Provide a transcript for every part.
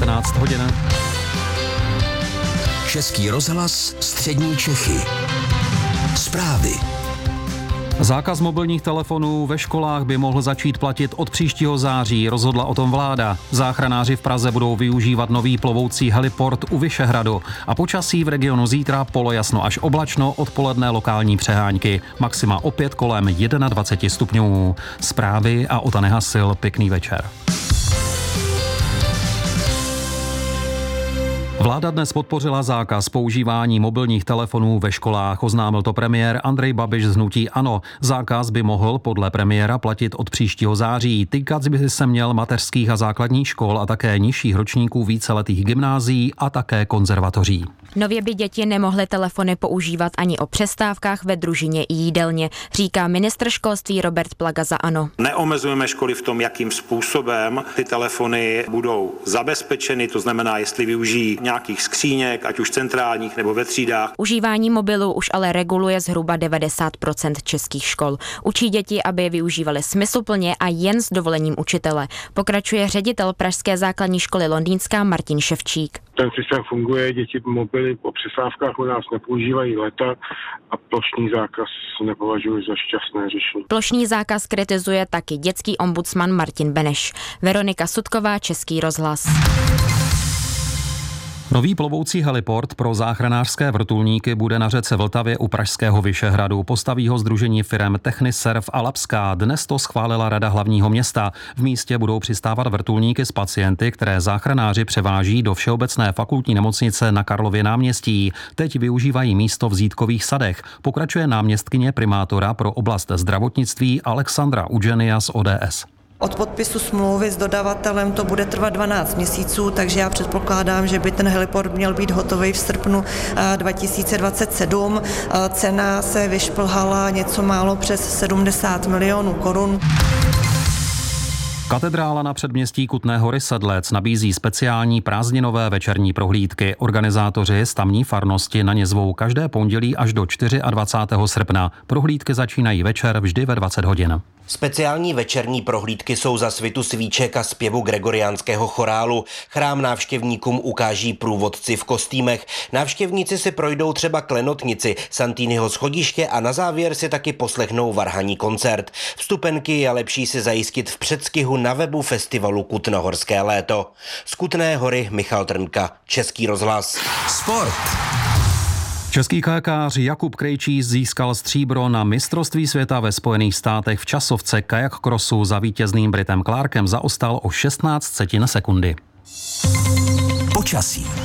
19 hodin. Český rozhlas Střední Čechy. Zprávy. Zákaz mobilních telefonů ve školách by mohl začít platit od příštího září, rozhodla o tom vláda. Záchranáři v Praze budou využívat nový plovoucí heliport u Vyšehradu. A počasí v regionu zítra polojasno až oblačno, odpoledne lokální přehánky. Maxima opět kolem 21 stupňů. Zprávy a Ota Nehasil, pěkný večer. Vláda dnes podpořila zákaz používání mobilních telefonů ve školách, oznámil to premiér Andrej Babiš z hnutí ANO. Zákaz by mohl podle premiéra platit od příštího září. Týkat by se měl mateřských a základních škol a také nižších ročníků víceletých gymnázií a také konzervatoří. Nově by děti nemohly telefony používat ani o přestávkách ve družině i jídelně, říká ministr školství Robert Plaga za ANO. Neomezujeme školy v tom, jakým způsobem ty telefony budou zabezpečeny, to znamená, jestli využijí nějakých skříněk, ať už centrálních nebo ve třídách. Užívání mobilů už ale reguluje zhruba 90% českých škol. Učí děti, aby je využívali smysluplně a jen s dovolením učitele. Pokračuje ředitel Pražské základní školy Londýnská Martin Ševčík. Ten systém funguje, děti mobily po přestávkách u nás nepoužívají léta a plošný zákaz nepovažuji za šťastné řešení. Plošný zákaz kritizuje taky dětský ombudsman Martin Beneš. Veronika Sudková, Český rozhlas. Nový plovoucí heliport pro záchranářské vrtulníky bude na řece Vltavě u pražského Vyšehradu. Postaví ho sdružení firem Techniserv a Labská. Dnes to schválila Rada hlavního města. V místě budou přistávat vrtulníky s pacienty, které záchranáři převáží do Všeobecné fakultní nemocnice na Karlově náměstí. Teď využívají místo v Zítkových sadech. Pokračuje náměstkyně primátora pro oblast zdravotnictví Alexandra Udženia z ODS. Od podpisu smlouvy s dodavatelem to bude trvat 12 měsíců, takže já předpokládám, že by ten heliport měl být hotový v srpnu 2027. Cena se vyšplhala něco málo přes 70 milionů korun. Katedrála na předměstí Kutné Hory Sedlec nabízí speciální prázdninové večerní prohlídky. Organizátoři z tamní farnosti na ně zvou každé pondělí až do 24. srpna. Prohlídky začínají večer vždy ve 20 hodin. Speciální večerní prohlídky jsou za svitu svíček a zpěvu gregoriánského chorálu. Chrám návštěvníkům ukáží průvodci v kostýmech. Návštěvníci si projdou třeba Klenotnici, Santýnyho schodiště a na závěr si taky poslechnou varhanní koncert. Vstupenky je lepší si zajistit v předstihu na webu festivalu Kutnohorské léto. Z Kutné Hory Michal Trnka, Český rozhlas. Sport. Český kajakář Jakub Krejčí získal stříbro na mistrovství světa ve Spojených státech v časovce kajak crossu. Za vítězným Britem Clarkem zaostal o 16 sekundy. Počasí.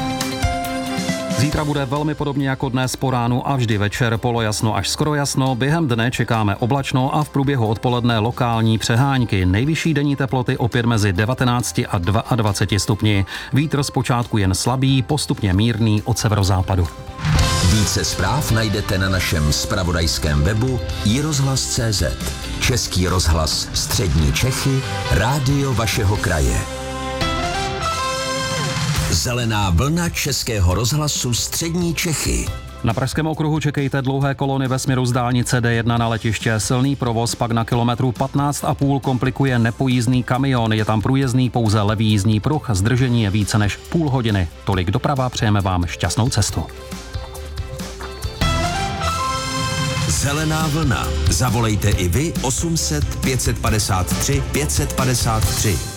Zítra bude velmi podobně jako dnes po ránu a vždy večer polojasno až skoro jasno. Během dne čekáme oblačno a v průběhu odpoledne lokální přehánky. Nejvyšší denní teploty opět mezi 19 a 22 stupni. Vítr zpočátku jen slabý, postupně mírný od severozápadu. Více zpráv najdete na našem zpravodajském webu iRozhlas.cz. Český rozhlas Střední Čechy, rádio vašeho kraje. Zelená vlna Českého rozhlasu Střední Čechy. Na Pražském okruhu čekejte dlouhé kolony ve směru z dálnice D1 na letiště. Silný provoz pak na kilometru 15,5 komplikuje nepojízdný kamion. Je tam průjezdný pouze levý jízdní pruh. Zdržení je více než půl hodiny. Tolik doprava, přejeme vám šťastnou cestu. Zelená vlna. Zavolejte i vy 800 553 553.